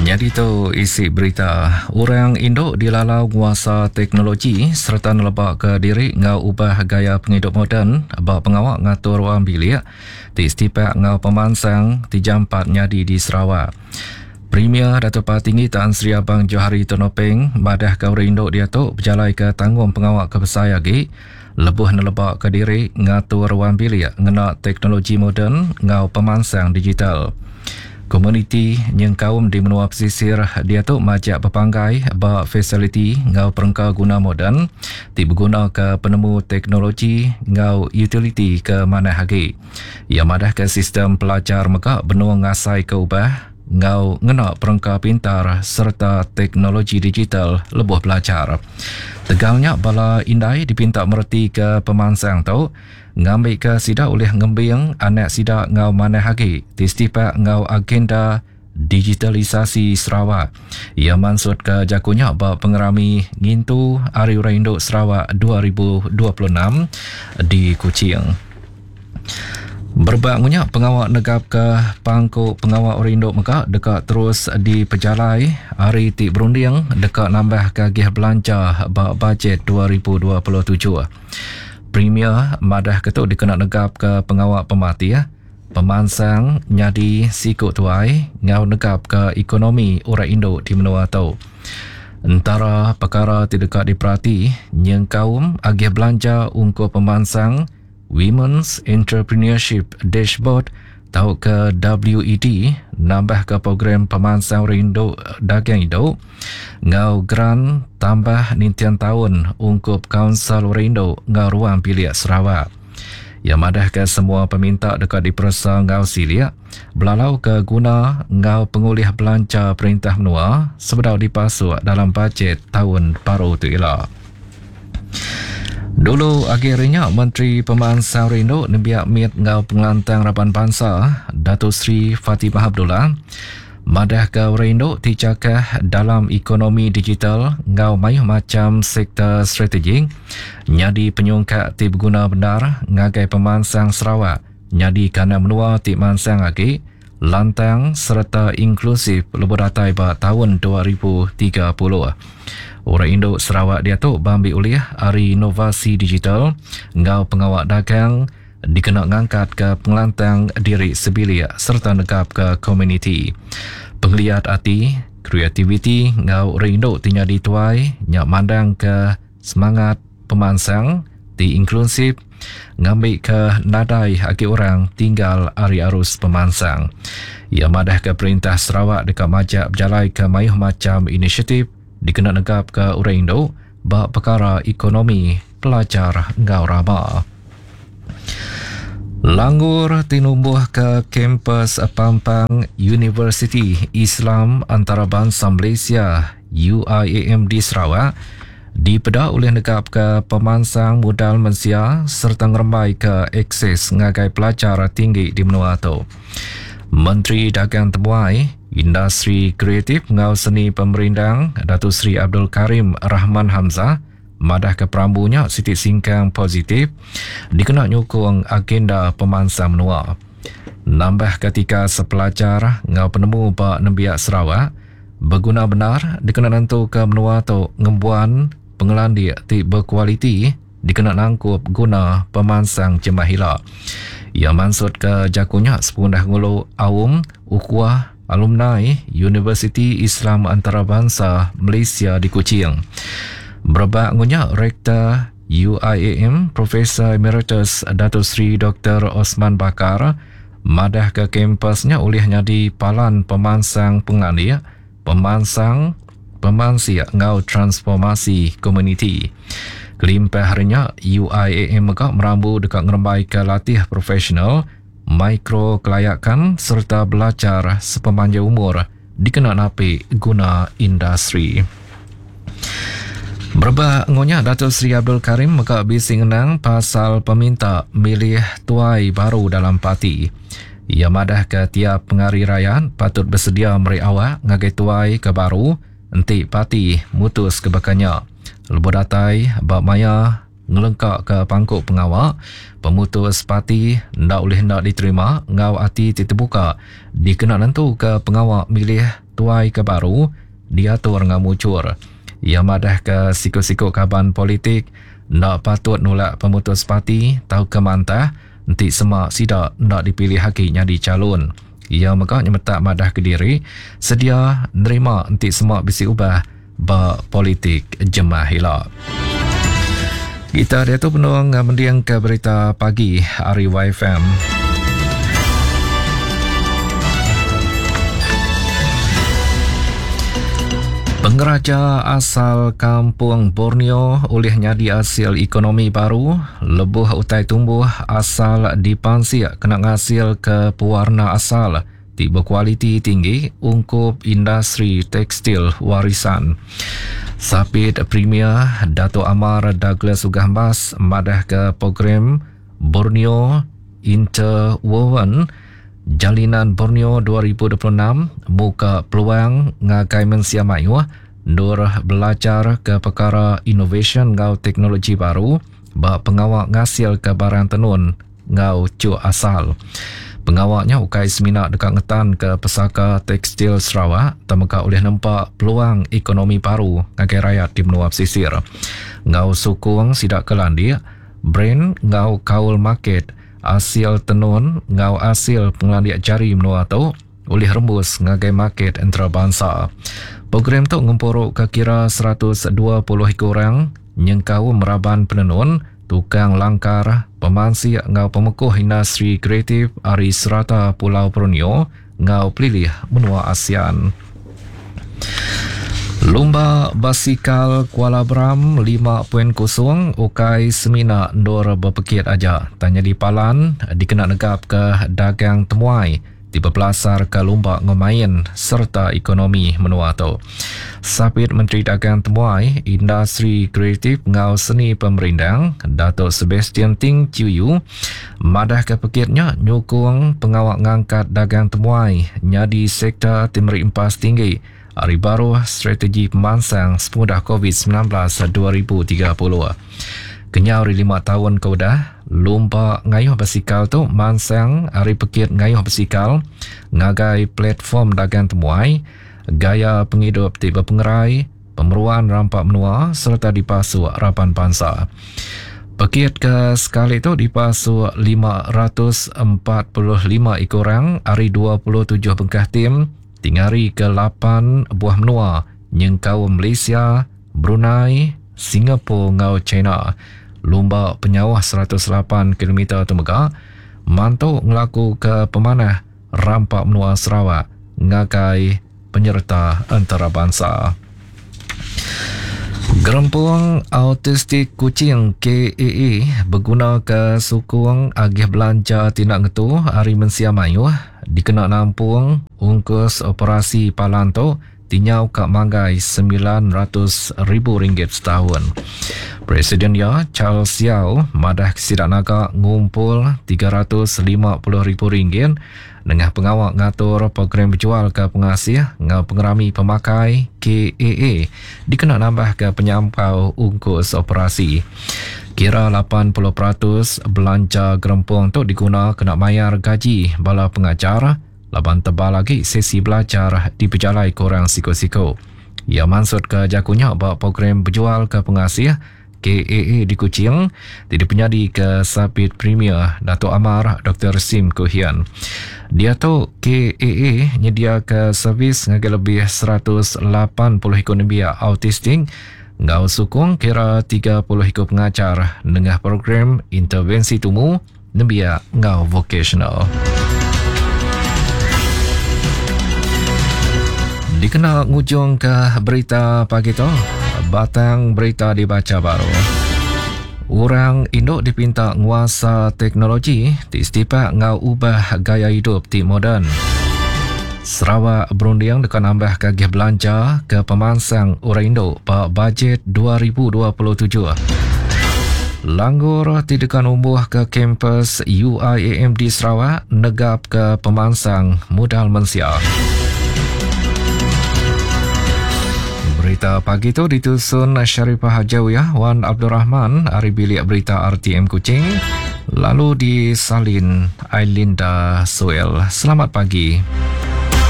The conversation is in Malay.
Jadi tu isi berita. Orang Indo dilalau kuasa teknologi serta nelebak ke diri ngau ubah gaya penghidup moden bak pengawak ngatur wang bilik di setiap ngau pemansang 34 nyadi di Sarawak. Premier Datuk Patinggi Tan Sri Abang Johari Tonopeng madah ke orang Indo dia tu berjalai ke tanggung pengawak kebesar lagi lebuh nelebak ke diri ngatur wang bilik ngena teknologi moden ngau pemansang digital. Komuniti yang kaum di menua pesisir dia tu majak berpanggai bak fasiliti ngau perengka guna moden ti berguna ke penemu teknologi ngau utility ke mana hagi. Ia madah ke sistem pelajar meka benua ngasai ke ubah ngau ngena perengka pintar serta teknologi digital lebuh pelajar. Tegalnya bala indai dipinta mereti ke pemansang tu ngambil ke sida oleh ngembing anak sida ngau mana hagi tistipak ngau agenda digitalisasi Sarawak. Ia maksud ke jakunya bak pengerami ngintu Hari Raya Induk Sarawak 2026 di Kuching. Berbaknya pengawak negap ke pangkuk pengawak orang Induk meka dekat terus di pejalai hari ti berunding dekat nambah kagih belanja bak bajet 2027. Premier madah ketuk dikena negap ke pengawak pemati pemansang nyadi sikut tuai ngau negap ke ekonomi orang Indo di menua tau. Antara perkara tidak diperhati yang kaum agih belanja untuk pemansang Women's Entrepreneurship Dashboard tau ke WED nambah ke program pemansang orang Indo dagang Indo ngau grant tambah nintian tahun untuk Kaunsil orang Indo ngau ruang bilik Sarawak. Ia madah ke semua peminta dekat diperasa ngau silia belalau ke guna ngau pengulih belanja perintah menua sebedau dipasuk dalam bajet tahun baru tu ialah. Dulu akhirnya Menteri Pemansang Rindo nembiak mit ngau pengelantang Raban Bangsa Datuk Sri Fatimah Abdullah madah ke Rindo dicakah dalam ekonomi digital ngau mayuh macam sektor strategik nyadi penyungkat ti berguna benar ngagai pemansang Sarawak nyadi kana menua ti mansang lagi lantang serta inklusif lebuh datai ba tahun 2030. Orang Indo Sarawak dia tu bambi uliah Hari Inovasi Digital ngau pengawak dagang dikena ngangkat ke pengelantang diri sebilik serta negap ke komuniti. Penglihat hati, kreativiti ngau orang Indo tinya dituai nyak mandang ke semangat pemansang ti inklusif ngambil ke nadai haki orang tinggal hari arus pemansang. Ia madah ke perintah Sarawak dekat majak berjalai ke mayuh macam inisiatif dikena negap ke orang Indo bak perkara ekonomi pelajar ngau rama. Langgur tinumbuh ke kampus Pampang Universiti Islam Antarabangsa Malaysia UIAM di Sarawak dipeda oleh negap ke pemansang modal Malaysia serta ngerembai ke akses ngagai pelajar tinggi di menua tu. Menteri Dagang Temuai Industri Kreatif ngau seni pemerintang Datuk Sri Abdul Karim Rahman Hamzah madah ke perambunya sitik singkang positif dikena nyukung agenda pemansang menua. Nambah ketika sepelajar ngau penemu bak nembiak Sarawak berguna benar dikena nantu ke menua tu ngembuan pengelandi ti berkualiti dikena nangkup guna pemansang jemahila. Ia maksud ke jakunya sepundah ngulu awum ukuah alumni Universiti Islam Antarabangsa Malaysia di Kuching. Berbak ngunya Rektor UIAM Profesor Emeritus Datuk Sri Dr. Osman Bakar madah ke kampusnya oleh nyadi palan pemansang pengandi pemansia ngau transformasi komuniti. Kelimpah harinya UIAM mega merambu dekat ngerembai ke latih profesional mikro kelayakan serta belajar sepemanjang umur dikena napi guna industri. Berbah ngonya Datuk Sri Abdul Karim meka bising nang pasal peminta milih tuai baru dalam parti. Ia madah ke tiap pengari raya patut bersedia meri awak ngagai tuai ke baru enti parti mutus kebakannya. Lebuh datai bab maya ngelengkak ke pangkuk pengawak, pemutus parti ndak boleh diterima ngau hati terbuka dikena nentu ke pengawak milih tuai ke baru diatur ngau mucur. Ia madah ke sikut-sikut kaban politik ndak patut nolak pemutus parti tahu ke mantah nanti semak sidak ndak dipilih hakiknya di calon. Ia megaknya metak madah ke diri sedia nerima nanti semak bisi ubah ba politik jemaah hilak. Kita dia tu penuang mendiang ke berita pagi Ari YFM. Pengeraja asal kampung Borneo olehnya di hasil ekonomi baru, lebuh utai tumbuh asal dipansir kena ngasil ke pewarna asal tiba kualiti tinggi ungkup industri tekstil warisan. Sapit Premier Dato' Amar Douglas Ugahmas madah ke program Borneo Interwoven Jalinan Borneo 2026 buka peluang ngakai mensia mayu nur belajar ke perkara innovation ngau teknologi baru ba pengawak ngasil ke barang tenun ngau cu asal. Pengawaknya ukai seminar dekat ngetan ke pesaka tekstil Sarawak tamaka oleh nampak peluang ekonomi baru ngagai rakyat di menua pesisir. Ngau sukung sidak kelandi brand ngau kaul market hasil tenun ngau hasil pengelandiak jari menua tu oleh rembus ngagai market antarabangsa. Program tu ngumpuruk ke kira 120 orang nyengkau meraban penenun, tukang langkar, pemansi ngau pemekuh industri kreatif ari serata Pulau Borneo ngau pelilih menua ASEAN. Lomba basikal Kuala Bram 5.0 ukai semina ndor berpekit aja. Tanya di Palan dikena negap ke dagang temuai di berpelasar ke lomba ngemain serta ekonomi menua tu. Sapit Menteri Dagang Temuai, Industri Kreatif ngau Seni Pemerindang, Dato' Sebastian Ting Ciu madah ke pekitnya nyukung pengawak ngangkat dagang temuai nyadi sektor timur impas tinggi hari baru strategi pemansang semudah COVID-19 2030. Kenyau 5 tahun kemudah, lomba ngayuh basikal tu mansang hari pekit ngayuh basikal ngagai platform dagang temuai, gaya penghidup tiba pengerai, pemeruan rampak menua serta dipasu harapan bangsa. Pekit ke sekali itu dipasu 545 ekorang hari 27 bengkah tim, tingari ke 8 buah menua nyengkau Malaysia, Brunei, Singapura ngau China. Lomba penyawah 108 km temega mantuk ngelaku ke pemanah rampak menua Sarawak ngagai penyerta antarabangsa. Gerempung autistik kucing KAA berguna ke sukung agih belanja tindak ngetu hari mensia mayu dikena nampung ungkus operasi palanto tinyau kak manggai RM900,000 setahun. Presiden ya Charles Yao madah sidak naga ngumpul RM350,000 dengan pengawak ngatur program berjual ke pengasih ngau pengerami pemakai KAA dikena nambah ke penyampau ungkus operasi. Kira 80% belanja gerempung tu diguna kena bayar gaji bala pengajar, laban tebal lagi sesi belajar diperjalai korang siko-siko. Ia maksud ke jakunya bahawa program berjual ke pengasih KAA di Kuching tidak penyadi ke Sapit Premier Dato' Amar Dr. Sim Kuhian. Dia tu KAA nyedia ke servis ngagai lebih 180 ekor nebia autistik ngau sukung kira 30 ekor pengajar dengan program intervensi tumu nebia ngau vocational. Dikena ngujung ke berita pagi tu. Batang berita dibaca baru. Orang induk dipinta nguasa teknologi di setiap ngau ubah gaya hidup di moden. Sarawak berunding dekat nambah kagih belanja ke pemansang orang induk pada bajet 2027. Langgur tidak umbuh ke kampus UIAM di Sarawak negap ke pemansang modal mensia. Berita pagi tu ditusun Syarifah Hajawiyah, Wan Abdul Rahman, Ari Bilik Berita RTM Kuching, lalu disalin Ailinda Soel. Selamat pagi.